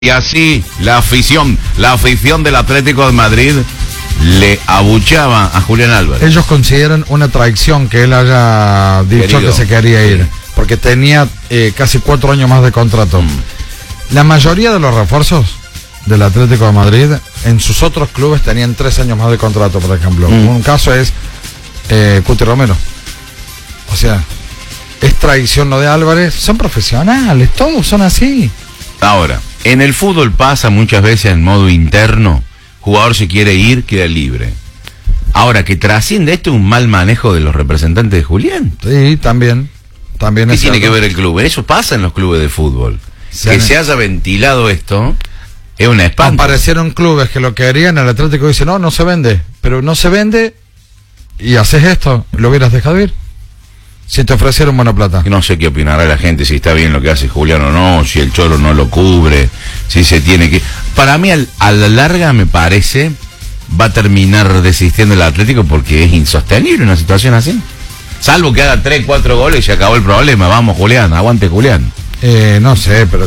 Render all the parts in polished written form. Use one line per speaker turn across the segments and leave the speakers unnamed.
Y así la afición del Atlético de Madrid le abuchaba a Julián Álvarez.
Ellos consideran una traición que él haya dicho que se quería ir, porque tenía casi 4 años más de contrato. La mayoría de los refuerzos del Atlético de Madrid en sus otros clubes tenían 3 años más de contrato, por ejemplo. Un caso es Cuti Romero. O sea, es traición lo de Álvarez. Son profesionales, todos son así.
Ahora, en el fútbol pasa muchas veces en modo interno. Jugador se quiere ir, queda libre. Ahora, que trasciende esto un mal manejo de los representantes de Julián.
Sí, también
¿Qué
es
tiene
cierto.
que ver el club? Eso pasa en los clubes de fútbol. Que se haya ventilado esto es una espanto.
Aparecieron clubes que lo querían, el Atlético dice, no se vende. Pero no se vende y haces esto, ¿lo hubieras dejado ir? Si te ofrecieron buena plata.
No sé qué opinará la gente, si está bien lo que hace Julián o no, si el Cholo no lo cubre, si se tiene que... Para mí, a la larga, me parece, va a terminar desistiendo el Atlético porque es insostenible una situación así. Salvo que haga 3, 4 goles y se acabó el problema. Vamos, Julián, aguante, Julián.
No sé, pero...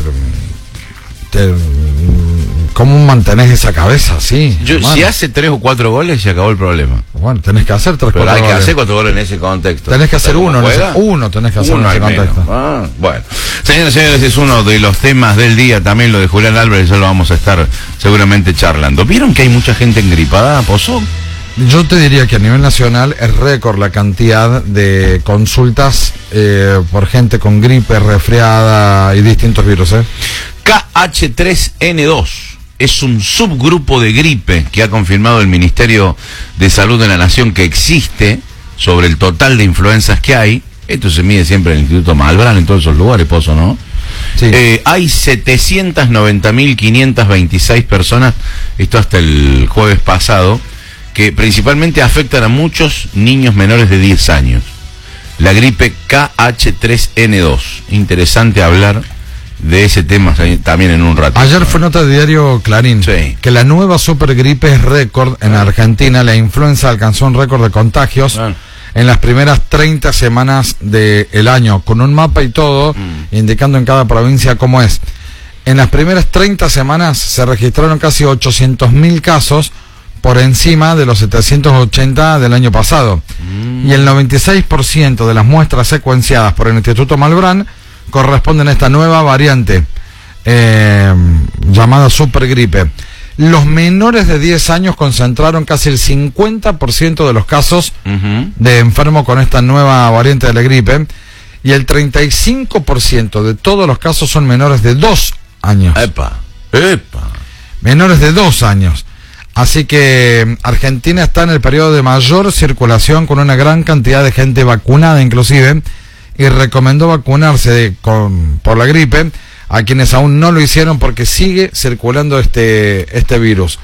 ¿Cómo mantenés esa cabeza así?
Si hace 3 o 4 goles, se acabó el problema.
Bueno, tenés que hacer 3 o 4
Pero hay
goles.
que hacer 4 goles en ese contexto.
Tenés que hacer uno tenés que hacer en ese contexto.
Bueno, señores y señores, es uno de los temas del día, también lo de Julián Álvarez, ya lo vamos a estar seguramente charlando. ¿Vieron que hay mucha gente engripada, Pozo?
Yo te diría que a nivel nacional es récord la cantidad de consultas por gente con gripe, resfriada y distintos virus.
KH3N2 es un subgrupo de gripe que ha confirmado el Ministerio de Salud de la Nación que existe sobre el total de influencias que hay. Esto se mide siempre en el Instituto Malbrán, en todos esos lugares, Pozo, ¿no?
Sí.
Hay 790.526 personas, esto hasta el jueves pasado, que principalmente afectan a muchos niños menores de 10 años. La gripe KH3N2. Interesante hablar de ese tema también en un rato.
Ayer fue nota de diario Clarín,
sí,
que la nueva supergripe es récord en Argentina. La influenza alcanzó un récord de contagios en las primeras 30 semanas del año, con un mapa y todo, indicando en cada provincia cómo es. En las primeras 30 semanas se registraron casi 800.000 casos, por encima de los 780 del año pasado. Y el 96% de las muestras secuenciadas por el Instituto Malbrán corresponden a esta nueva variante llamada supergripe. Los menores de 10 años concentraron casi el 50% de los casos de enfermo con esta nueva variante de la gripe, y el 35% de todos los casos son menores de 2 años. Menores de 2 años. Así que Argentina está en el periodo de mayor circulación, con una gran cantidad de gente vacunada inclusive, y recomendó vacunarse por la gripe a quienes aún no lo hicieron, porque sigue circulando este virus.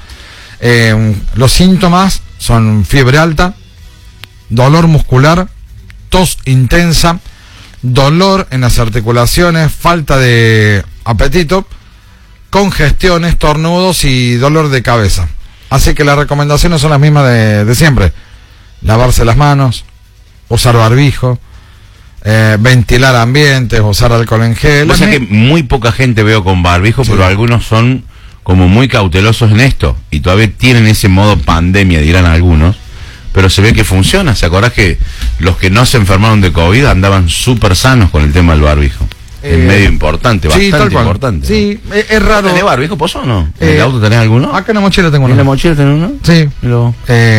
Los síntomas son fiebre alta, dolor muscular, tos intensa, dolor en las articulaciones, falta de apetito, congestión, estornudos y dolor de cabeza. Así que las recomendaciones son las mismas de siempre: lavarse las manos, usar barbijo, ventilar ambientes, usar alcohol en gel.
O sea que muy poca gente veo con barbijo, sí, pero algunos son como muy cautelosos en esto y todavía tienen ese modo pandemia, dirán algunos, pero se ve que funciona. ¿Se acordás que los que no se enfermaron de COVID andaban súper sanos con el tema del barbijo? Es medio importante, bastante importante.
Sí, ¿no? Es raro.
¿Tenés barbijo, Pozo, o no? ¿En el auto tenés alguno?
Acá en la mochila tengo uno.
¿En la mochila tenés uno?
Sí.
Pero...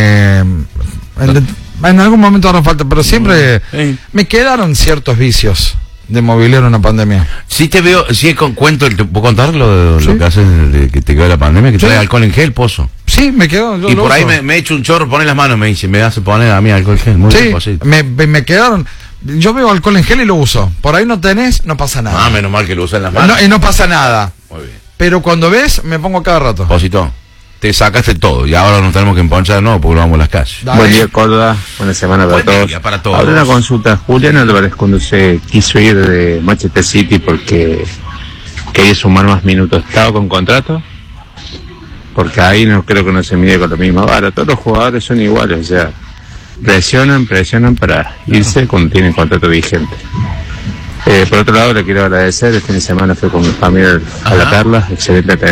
en algún momento ahora falta, pero siempre me quedaron ciertos vicios de mobiliario en la pandemia.
Sí te veo, sí cuento, ¿te puedo contar lo que haces de que te quedó la pandemia? Que trae alcohol en gel, Pozo.
Sí, me quedó.
Y por ahí me echo un chorro, poné las manos, me dice, me hace poner a mí alcohol en gel. Muy
sí, me quedaron. Yo veo alcohol en gel y lo uso. Por ahí no tenés, no pasa nada.
Menos mal que lo usan las manos.
Y no pasa nada.
Muy bien.
Pero cuando ves, me pongo cada rato.
Posito, te sacaste todo y ahora nos tenemos que emponchar de nuevo porque vamos a las calles.
Dale. Buen día, Córdoba. Buena semana para todos.
Día para todos.
Ahora una consulta. Julián Álvarez, cuando se quiso ir de Manchester City porque quería sumar más minutos, ¿estaba con contrato? Porque ahí no creo que no se mide con la misma vara. Todos los jugadores son iguales, o sea, presionan para irse cuando tienen contrato vigente. Por otro lado, le quiero agradecer, el fin de semana fui con mi familia a La Perla, excelente